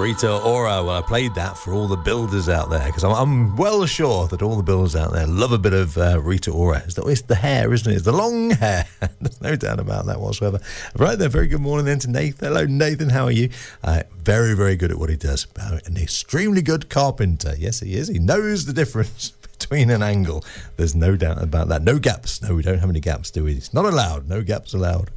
Rita Ora. Well, I played that for all the builders out there because I'm well sure that all the builders out there love a bit of Rita Ora. It's the hair, isn't it? It's the long hair. There's no doubt about that whatsoever. Right there, very good morning then to Nathan. Hello, Nathan. How are you? Very, very good at what he does. An extremely good carpenter. Yes, he is. He knows the difference between an angle. There's no doubt about that. No gaps. No, we don't have any gaps, do we? It's not allowed. No gaps allowed.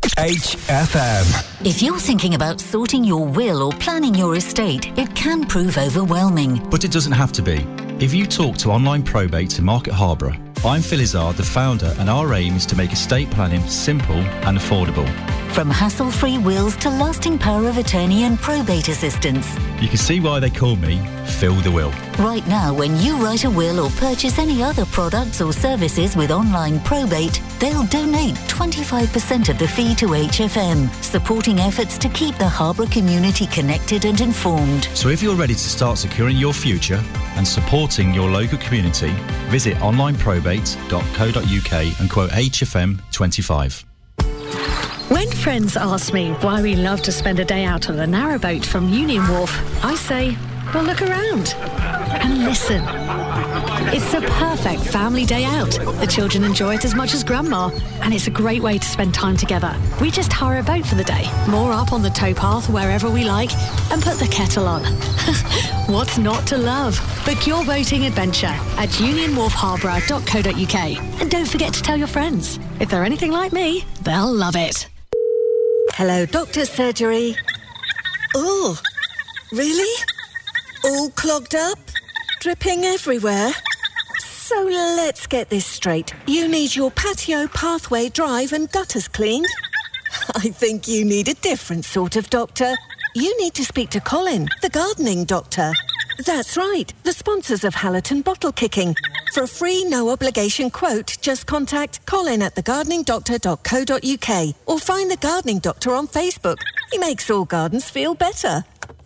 HFM. If you're thinking about sorting your will or planning your estate, it can prove overwhelming. But it doesn't have to be. If you talk to Online Probate in Market Harborough, I'm Phil Izzard, the founder, and our aim is to make estate planning simple and affordable. From hassle-free wills to lasting power of attorney and probate assistance. You can see why they call me Phil the Will. Right now, when you write a will or purchase any other products or services with Online Probate, they'll donate 25% of the fee to HFM, supporting efforts to keep the Harborough community connected and informed. So if you're ready to start securing your future and supporting your local community, visit onlineprobate.co.uk and quote HFM 25. When friends ask me why we love to spend a day out on a narrowboat from Union Wharf, I say, well, look around and listen. It's a perfect family day out. The children enjoy it as much as Grandma, and it's a great way to spend time together. We just hire a boat for the day, moor up on the towpath wherever we like, and put the kettle on. What's not to love? Book your boating adventure at unionwharfharborough.co.uk. And don't forget to tell your friends. If they're anything like me, they'll love it. Hello, doctor's surgery. Oh, really? All clogged up? Dripping everywhere? So let's get this straight. You need your patio, pathway, drive and gutters cleaned? I think you need a different sort of doctor. You need to speak to Colin, the gardening doctor. That's right, the sponsors of Hallerton Bottle Kicking. For a free, no-obligation quote, just contact Colin at thegardeningdoctor.co.uk or find The Gardening Doctor on Facebook. He makes all gardens feel better.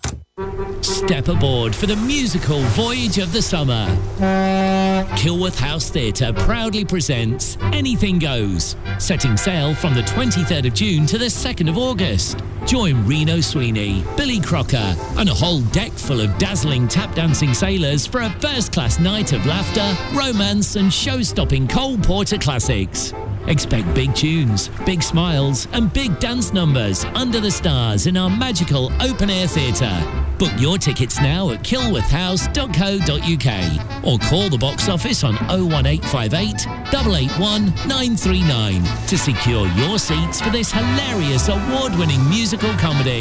Step aboard for the musical voyage of the summer. Kilworth House Theatre proudly presents Anything Goes, setting sail from the 23rd of June to the 2nd of August. Join Reno Sweeney, Billy Crocker, and a whole deck full of dazzling tap-dancing sailors for a first-class night of laughter, romance, and show-stopping Cole Porter classics. Expect big tunes, big smiles, and big dance numbers under the stars in our magical open-air theatre. Book your tickets now at kilworthhouse.co.uk or call the box office on 01858 881 939 to secure your seats for this hilarious award-winning musical comedy.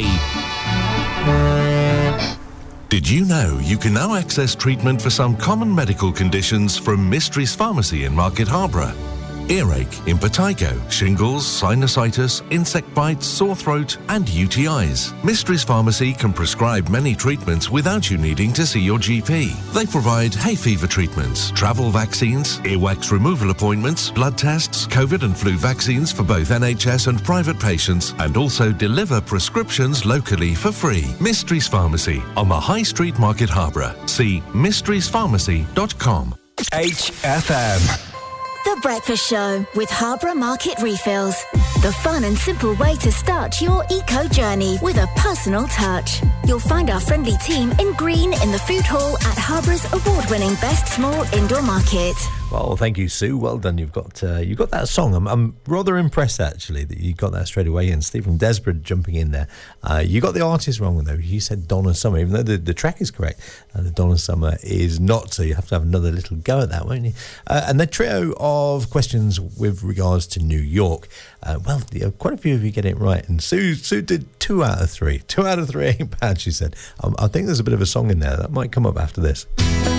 Did you know you can now access treatment for some common medical conditions from Mysteries Pharmacy in Market Harborough? Earache, impetigo, shingles, sinusitis, insect bites, sore throat and UTIs. Mysteries Pharmacy can prescribe many treatments without you needing to see your GP. They provide hay fever treatments, travel vaccines, earwax removal appointments, blood tests, COVID and flu vaccines for both NHS and private patients, and also deliver prescriptions locally for free. Mysteries Pharmacy on the High Street, Market Harborough. See mysteriespharmacy.com. HFM. The Breakfast Show with Harborough Market Refills. The fun and simple way to start your eco journey with a personal touch. You'll find our friendly team in green in the food hall at Harborough's award-winning Best Small Indoor Market. Well, thank you, Sue. Well done. You've got that song. I'm rather impressed, actually, that you got that straight away. And Steve from Desborough jumping in there. You got the artist wrong, though. You said Donna Summer, even though the track is correct. The Donna Summer is not, so you have to have another little go at that, won't you? And the trio of questions with regards to New York. Quite a few of you get it right. And Sue did 2 out of 3. 2 out of 3 ain't bad, she said. I think there's a bit of a song in there. That might come up after this.